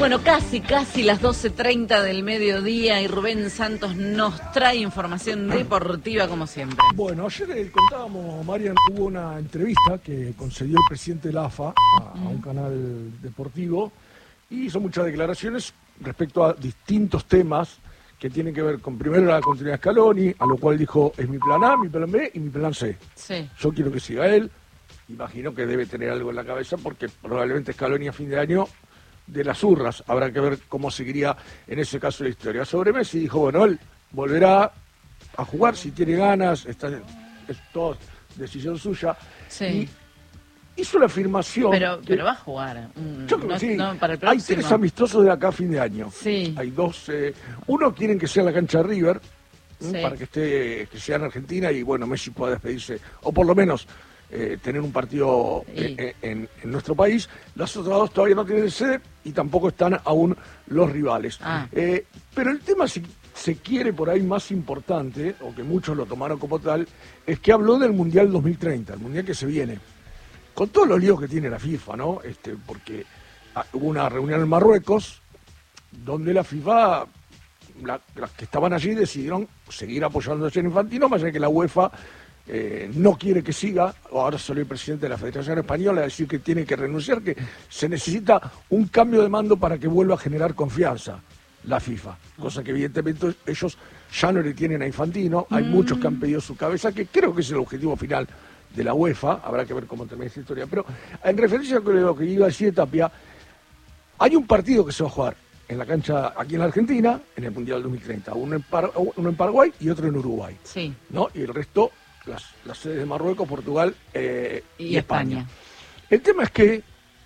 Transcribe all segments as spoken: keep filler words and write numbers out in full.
Bueno, casi, casi las doce treinta del mediodía y Rubén Santos nos trae información deportiva como siempre. Bueno, ayer eh, contábamos, Marian, hubo una entrevista que concedió el presidente de la A F A a, a un canal deportivo y hizo muchas declaraciones respecto a distintos temas que tienen que ver con, primero, la continuidad de Scaloni, a lo cual dijo, es mi plan A, mi plan B y mi plan C. Sí. Yo quiero que siga él, imagino que debe tener algo en la cabeza porque probablemente Scaloni a fin de año de las urras, habrá que ver cómo seguiría en ese caso la historia. Sobre Messi dijo, bueno, él volverá a jugar si tiene ganas, está, es todo decisión suya. Sí. Y hizo la afirmación... Pero, que, pero va a jugar. Mm, yo creo no, que sí. No, para el Hay próximo. tres amistosos de acá a fin de año. Sí. Hay dos. Eh, uno quieren que sea la cancha de River, Sí. para que esté que sea en Argentina y bueno, Messi pueda despedirse, o por lo menos eh, tener un partido Sí. eh, en, en nuestro país. Las otras dos todavía no tienen sede y tampoco están aún los rivales. Ah. Eh, pero el tema, si se quiere por ahí más importante, o que muchos lo tomaron como tal, es que habló del Mundial dos mil treinta, el Mundial que se viene. Con todos los líos que tiene la FIFA, ¿no? Este, porque ah, hubo una reunión en Marruecos donde la FIFA, la, las que estaban allí, decidieron seguir apoyando a Gianni Infantino, más allá de que la UEFA eh, no quiere que siga. Ahora salió el presidente de la Federación Española a decir que tiene que renunciar, que se necesita un cambio de mando para que vuelva a generar confianza la FIFA, cosa que evidentemente ellos ya no le tienen a Infantino. Hay Mm. muchos que han pedido su cabeza, que creo que es el objetivo final de la UEFA, habrá que ver cómo termina esta historia. Pero en referencia a lo que iba a decir Tapia, hay un partido que se va a jugar en la cancha aquí en la Argentina, en el Mundial dos mil treinta, uno en, Par- uno en Paraguay y otro en Uruguay, Sí. ¿no? Y el resto, las, las sedes de Marruecos, Portugal eh, Y, y, España. España. El tema es que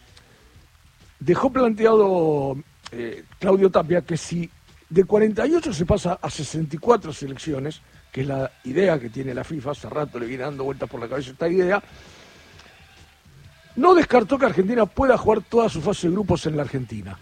dejó planteado eh, Claudio Tapia que si de cuarenta y ocho se pasa a sesenta y cuatro selecciones, que es la idea que tiene la FIFA, hace rato le viene dando vueltas por la cabeza esta idea, no descartó que Argentina pueda jugar toda su fase de grupos en la Argentina.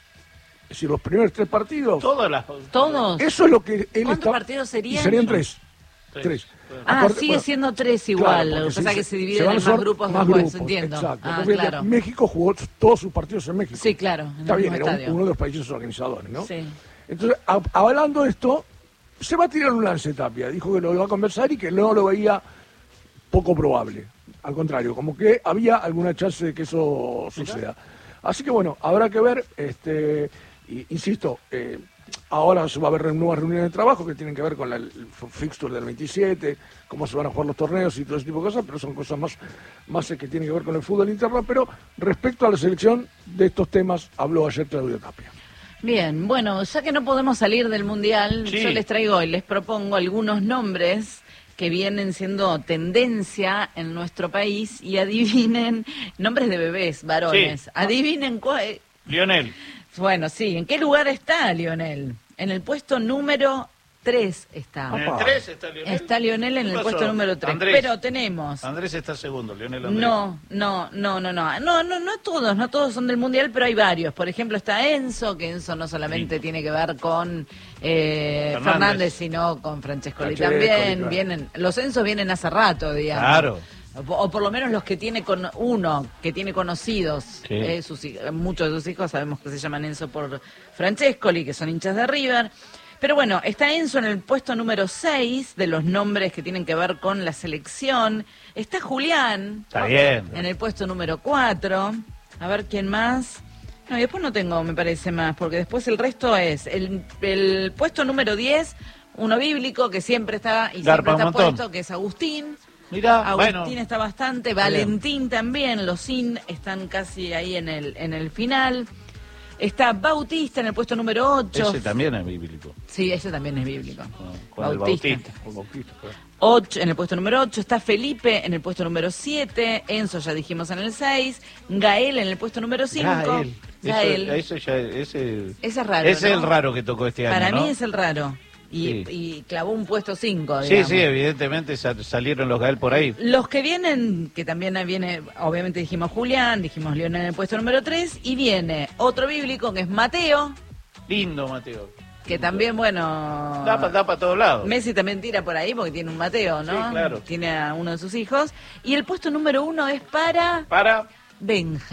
Es decir, los primeros tres partidos. Todas las... ¿Todos? Eso es lo que él ¿Cuántos está... partidos serían? Y serían tres. Tres. Tres. Ah, Aparte, sigue bueno, siendo tres igual. claro, lo que porque pasa sí, que se- se se dividen van en a hacer más grupos más después, grupos, entiendo. Exacto. Ah, Porque claro. México jugó todos sus partidos en México. Sí, claro. en Está el bien, mismo era un- estadio. uno de los países organizadores, ¿no? Sí. Entonces, a- avalando esto, se va a tirar un lance Tapia. Dijo que lo iba a conversar y que no lo veía poco probable. Al contrario, como que había alguna chance de que eso suceda. Así que bueno, habrá que ver, este, y, insisto, eh, ahora se va a haber nuevas reuniones de trabajo que tienen que ver con la, el fixture del veintisiete, cómo se van a jugar los torneos y todo ese tipo de cosas, pero son cosas más, más que tienen que ver con el fútbol interno. Pero respecto a la selección, de estos temas habló ayer Claudio Tapia. Bien, bueno, ya que no podemos salir del Mundial, Sí. yo les traigo y les propongo algunos nombres que vienen siendo tendencia en nuestro país y adivinen, nombres de bebés, varones, Sí. adivinen cuál... Lionel. Bueno, sí, ¿en qué lugar está Lionel? En el puesto número tres está. En el Papá. tres está Lionel. Está Lionel en ¿Qué el pasó? puesto número tres. Andrés. Pero tenemos... Andrés está segundo, Lionel Andrés. No, no, no, no, no, no, no, no todos, no todos son del Mundial, pero hay varios. Por ejemplo, está Enzo, que Enzo no solamente Sí. tiene que ver con eh, Fernández. Fernández, sino con Francescoli Francescoli, también. claro. Vienen, los Enzos vienen hace rato, digamos. Claro. O, o por lo menos los que tiene con uno, que tiene conocidos, Sí. eh, sus hij- muchos de sus hijos sabemos que se llaman Enzo por Francescoli, que son hinchas de River. Pero bueno, está Enzo en el puesto número seis de los nombres que tienen que ver con la selección. Está Julián Está bien. en el puesto número cuatro. A ver quién más. No, y después no tengo, me parece más, porque después el resto es el, el puesto número diez, uno bíblico que siempre está y Garpa siempre está un montón. puesto, que es Agustín. Mirá, Agustín bueno. está bastante, Valentín también, los Sin están casi ahí en el, en el final. Está Bautista en el puesto número ocho. Ese también es bíblico. Sí, ese también es bíblico. Con el Bautista. Con Bautista, claro. ocho en el puesto número ocho, está Felipe en el puesto número siete, Enzo ya dijimos en el seis, Gael en el puesto número cinco. Gael. Gael. Eso, eso ya, ese, Ese es raro, ese es ¿no? el raro que tocó este año, Para ¿no? mí es el raro. Y, Sí. y clavó un puesto cinco, Sí, digamos. sí, evidentemente sa- salieron los Gael por ahí. Los que vienen, que también viene, obviamente dijimos Julián, dijimos Leonel en el puesto número tres, y viene otro bíblico que es Mateo, Lindo, Mateo. que también, bueno... Da para todos lados. Messi también tira por ahí porque tiene un Mateo, ¿no? Sí, claro. Tiene a uno de sus hijos. Y el puesto número uno es para Para... Benja.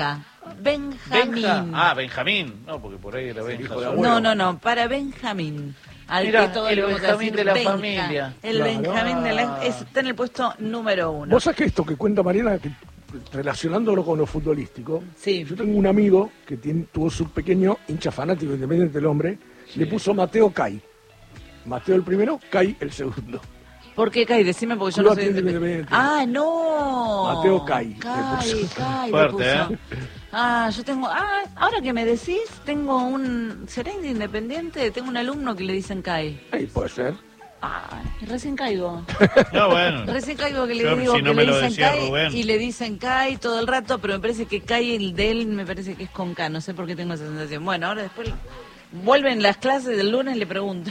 Benjamín. Benja. Ah, Benjamín. No, porque por ahí era Benja. hijo de solo. abuelo. No, no, no, para Benjamín. Al Mirá, que todos el le vamos a Benjamín decir de la Benja. familia. El Claro. Benjamín de la... Ah. es- está en el puesto número uno. Vos sabés que esto que cuenta Mariana, que, relacionándolo con lo futbolístico, Sí. yo tengo un amigo que tiene, tuvo su pequeño hincha fanático independiente del hombre, le puso Mateo Cay. Mateo el primero, Cay el segundo. ¿Por qué, Kai? Decime porque yo Club no soy... Atlético Independiente. Ah, no. Mateo Cay. Cay, Le puso. Cay, le Fuerte, puso. ¿eh? Ah, yo tengo... Ah, ahora que me decís, tengo un... ¿Será independiente? Tengo un alumno que le dicen Kai. Ahí puede ser. Ah, recién caigo. No, bueno. Recién caigo que le Yo, digo si no que me le lo dicen decía Kai Rubén. y le dicen Kai todo el rato, pero me parece que Kai, el de él, me parece que es con K. No sé por qué tengo esa sensación. Bueno, ahora después vuelven las clases del lunes, le pregunto.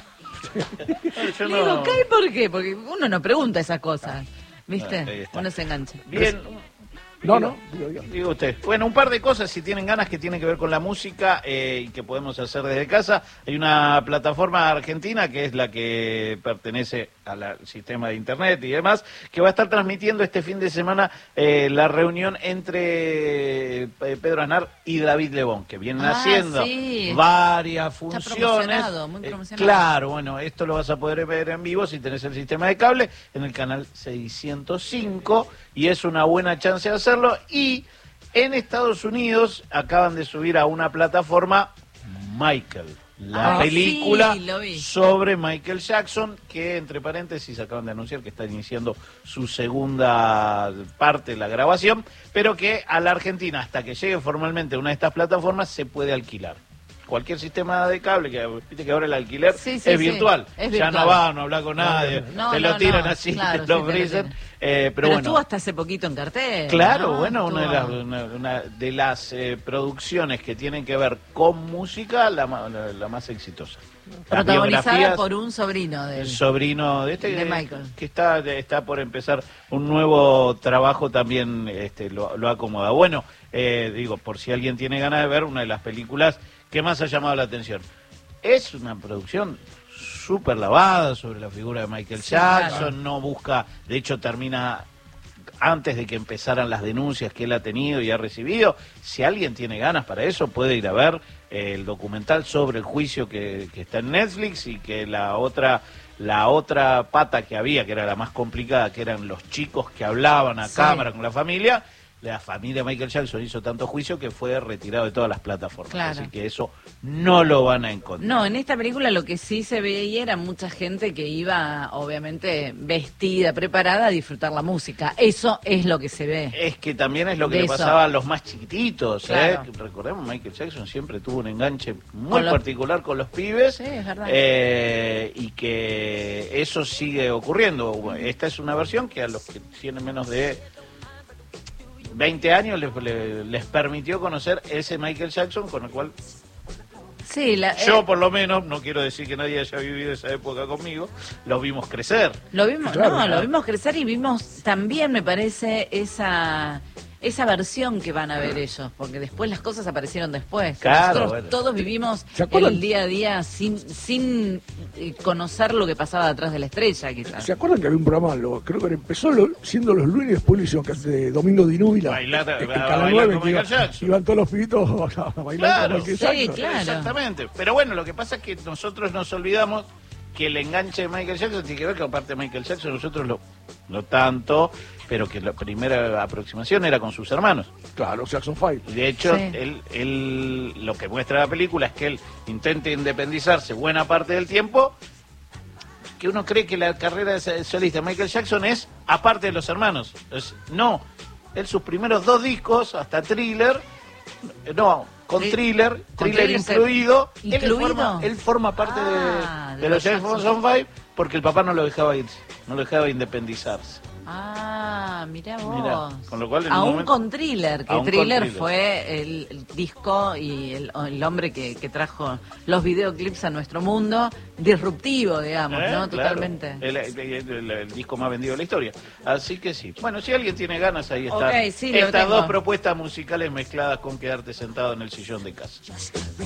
Yo Le no- digo, ¿Kai por qué? Porque uno no pregunta esas cosas. ¿Viste? Ah, ahí está. Uno se engancha. Bien. No, no, digo, digo. Digo usted. Bueno, un par de cosas si tienen ganas que tienen que ver con la música eh, y que podemos hacer desde casa. Hay una plataforma argentina que es la que pertenece al sistema de internet y demás, que va a estar transmitiendo este fin de semana eh, la reunión entre eh, Pedro Aznar y David Lebón, que vienen Ah, haciendo sí. varias Está funciones. promocionado, muy Eh, promocionado. claro, bueno, esto lo vas a poder ver en vivo si tenés el sistema de cable en el canal seiscientos cinco y es una buena chance de hacerlo. Y en Estados Unidos acaban de subir a una plataforma Michael, la Ah, película sí, lo vi. sobre Michael Jackson, que entre paréntesis acaban de anunciar que está iniciando su segunda parte de la grabación, pero que a la Argentina, hasta que llegue formalmente a una de estas plataformas, se puede alquilar. Cualquier sistema de cable, que viste que ahora el alquiler Sí, sí, es, sí, virtual. es Ya virtual. no va, no habla con nadie, No, te no, lo tiran no, así, claro, te lo sí, te lo ofrecen. tiran. Eh, pero, Pero bueno, estuvo hasta hace poquito en cartel. claro, ¿no? bueno, una de las, Estuvo- una, una de las eh, producciones que tienen que ver con música, la, ma- la, la más exitosa. Las Protagonizada biografías, por un sobrino de el él. sobrino de este De que- Michael. que está está por empezar un nuevo trabajo también este lo, lo acomoda. Bueno, eh, digo, por si alguien tiene ganas de ver una de las películas que más ha llamado la atención. Es una producción súper lavada sobre la figura de Michael Sí, Jackson, claro. no busca, de hecho termina antes de que empezaran las denuncias que él ha tenido y ha recibido. Si alguien tiene ganas para eso, puede ir a ver eh, el documental sobre el juicio que, que está en Netflix, y que la otra la otra pata que había, que era la más complicada, que eran los chicos que hablaban a Sí. cámara con la familia. La familia de Michael Jackson hizo tanto juicio que fue retirado de todas las plataformas. Claro. Así que eso no lo van a encontrar. No, en esta película lo que sí se veía era mucha gente que iba, obviamente, vestida, preparada a disfrutar la música. Eso es lo que se ve. Es que también es lo que De le eso. pasaba a los más chiquititos, Claro. ¿eh? Recordemos, Michael Jackson siempre tuvo un enganche muy Con los- particular con los pibes. Sí, es verdad. eh, y que eso sigue ocurriendo. Esta es una versión que a los que tienen menos de veinte años les, les, les permitió conocer ese Michael Jackson, con el cual Sí, la, yo eh, por lo menos, no quiero decir que nadie haya vivido esa época conmigo, lo vimos crecer. lo vimos, Claro, no, claro. lo vimos crecer y vimos también, me parece, esa esa versión que van a ver ellos, porque después las cosas aparecieron después. Claro, Nosotros bueno. todos vivimos ¿Se acuerdan? el día a día sin sin eh, conocer lo que pasaba detrás de la estrella, quizás. ¿Se acuerdan que había un programa, lo, creo que empezó lo- siendo los lunes, después lo hicieron que hace de Domingo de Inúbila? Bailar- en bailar Canal con nueve, que Michael iba- Jackson. iban todos los pibitos a bailar Claro, con Michael sí, Jackson. claro. Exactamente. Pero bueno, lo que pasa es que nosotros nos olvidamos que el enganche de Michael Jackson tiene que ver con parte de Michael Jackson, nosotros lo, no tanto, pero que la primera aproximación era con sus hermanos. Claro, Jackson Five. Y de hecho, Sí. él, él, lo que muestra la película es que él intenta independizarse buena parte del tiempo, que uno cree que la carrera de solista de Michael Jackson es aparte de los hermanos. Entonces, no, él sus primeros dos discos, hasta Thriller, no, con Sí. Thriller, Con Thriller Thriller se- incluido, él ¿Incluido? forma, él forma parte de- Ah, de, de los los Jackson Jackson. Five, porque el papá no lo dejaba irse, no lo dejaba independizarse. Ah, mirá vos. Mirá, con lo cual en un Aún momento- con Thriller, que Aún con Thriller Thriller. fue el, el disco y el, el hombre que, que trajo los videoclips a nuestro mundo, disruptivo, digamos, Eh, ¿no? claro. Totalmente. El, el- el- el disco más vendido de la historia. Así que sí. Bueno, si alguien tiene ganas, ahí están Ok, sí, lo estas tengo. dos propuestas musicales mezcladas con quedarte sentado en el sillón de casa.